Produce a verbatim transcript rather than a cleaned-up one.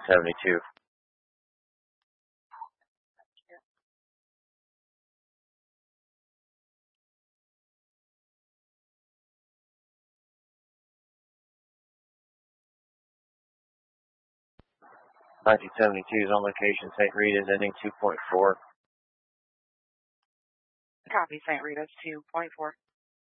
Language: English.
seventy-two. nineteen seventy-two is on location, Saint Rita's, ending two point four. Copy, Saint Rita's two point four.